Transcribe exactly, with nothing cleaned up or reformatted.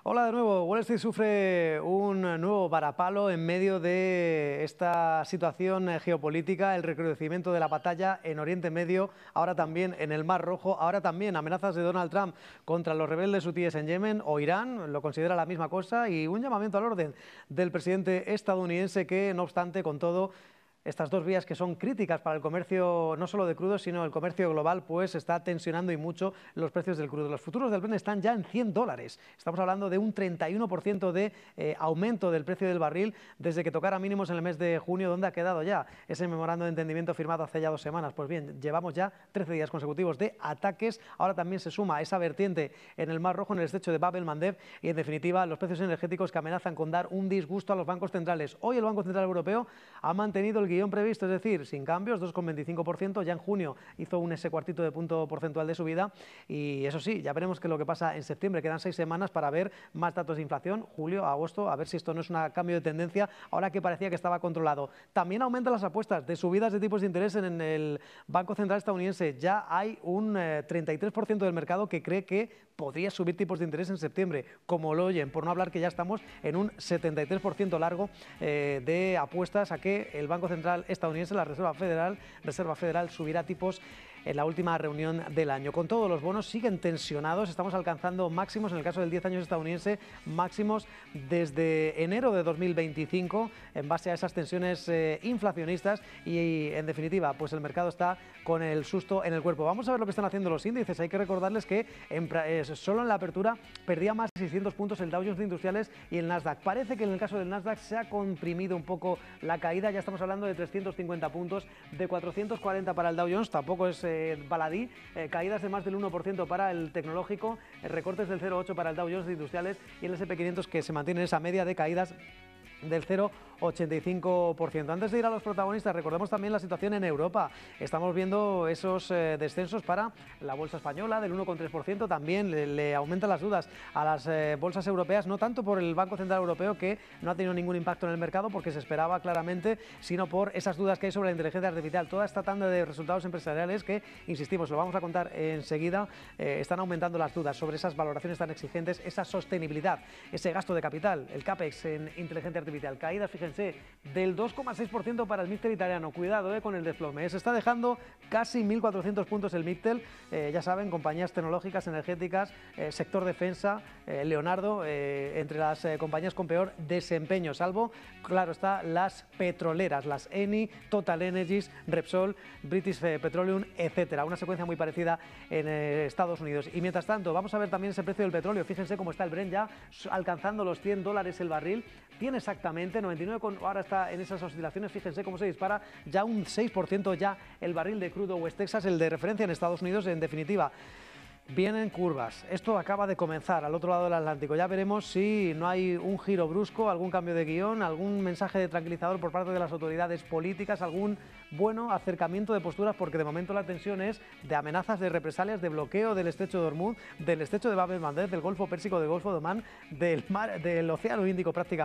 Hola de nuevo. Wall Street sufre un nuevo varapalo en medio de esta situación geopolítica, el recrudecimiento de la batalla en Oriente Medio, ahora también en el Mar Rojo, ahora también amenazas de Donald Trump contra los rebeldes hutíes en Yemen o Irán, lo considera la misma cosa, y un llamamiento al orden del presidente estadounidense que, no obstante, con todo, estas dos vías que son críticas para el comercio, no solo de crudo, sino el comercio global, pues está tensionando y mucho los precios del crudo. Los futuros del Brent están ya en cien dólares. Estamos hablando de un treinta y uno por ciento de eh, aumento del precio del barril desde que tocara mínimos en el mes de junio. ¿Dónde ha quedado ya ese memorando de entendimiento firmado hace ya dos semanas? Pues bien, llevamos ya trece días consecutivos de ataques. Ahora también se suma esa vertiente en el Mar Rojo, en el estrecho de Bab el-Mandeb, y en definitiva los precios energéticos que amenazan con dar un disgusto a los bancos centrales. Hoy el Banco Central Europeo ha mantenido el guión previsto, es decir, sin cambios, dos coma veinticinco por ciento. Ya en junio hizo un ese cuartito de punto porcentual de subida, y eso sí, ya veremos qué es lo que pasa en septiembre. Quedan seis semanas para ver más datos de inflación, julio, agosto, a ver si esto no es un cambio de tendencia ahora que parecía que estaba controlado. También aumentan las apuestas de subidas de tipos de interés en el Banco Central estadounidense. Ya hay un eh, treinta y tres por ciento del mercado que cree que podría subir tipos de interés en septiembre, como lo oyen, por no hablar que ya estamos en un setenta y tres por ciento largo eh, de apuestas a que el Banco Central estadounidense, la Reserva Federal, Reserva Federal, subirá tipos en la última reunión del año. Con todo, los bonos siguen tensionados, estamos alcanzando máximos, en el caso del diez años estadounidense, máximos desde enero de dos mil veinticinco, en base a esas tensiones eh, inflacionistas y, en definitiva, pues el mercado está con el susto en el cuerpo. Vamos a ver lo que están haciendo los índices. Hay que recordarles que en, eh, solo en la apertura perdía más de seiscientos puntos el Dow Jones de Industriales y el Nasdaq. Parece que en el caso del Nasdaq se ha comprimido un poco la caída, ya estamos hablando de trescientos cincuenta puntos, de cuatrocientos cuarenta para el Dow Jones, tampoco es eh, baladí, eh, caídas de más del uno por ciento para el tecnológico, eh, recortes del cero coma ocho para el Dow Jones de Industriales y el ese and pe quinientos que se mantiene en esa media de caídas del cero coma ochenta y cinco por ciento. Antes de ir a los protagonistas, recordemos también la situación en Europa. Estamos viendo esos eh, descensos para la bolsa española del uno coma tres por ciento. También le, le aumentan las dudas a las eh, bolsas europeas, no tanto por el Banco Central Europeo, que no ha tenido ningún impacto en el mercado porque se esperaba claramente, sino por esas dudas que hay sobre la inteligencia artificial. Toda esta tanda de resultados empresariales que, insistimos, lo vamos a contar enseguida, eh, están aumentando las dudas sobre esas valoraciones tan exigentes, esa sostenibilidad, ese gasto de capital, el CAPEX en inteligencia artificial. Caídas, fíjense, del dos coma seis por ciento para el Mixtel italiano. Cuidado eh, con el desplome. Se está dejando casi mil cuatrocientos puntos el Mixtel. Eh, ya saben, compañías tecnológicas, energéticas, eh, sector defensa, eh, Leonardo, eh, entre las eh, compañías con peor desempeño, salvo, claro está, las petroleras, las Eni, Total Energies, Repsol, British Petroleum, etcétera. Una secuencia muy parecida en eh, Estados Unidos. Y mientras tanto, vamos a ver también ese precio del petróleo. Fíjense cómo está el Brent ya alcanzando los cien dólares el barril. Tiene exactamente noventa y nueve, con, ahora está en esas oscilaciones. Fíjense cómo se dispara ya un seis por ciento ya el barril de crudo West Texas, el de referencia en Estados Unidos. En definitiva, vienen curvas. Esto acaba de comenzar al otro lado del Atlántico. Ya veremos si no hay un giro brusco, algún cambio de guión, algún mensaje de tranquilizador por parte de las autoridades políticas, algún bueno acercamiento de posturas, porque de momento la tensión es de amenazas de represalias, de bloqueo del estrecho de Hormuz, del estrecho de Bab el-Mandeb, del Golfo Pérsico, del Golfo de Omán, del mar, del Océano Índico prácticamente.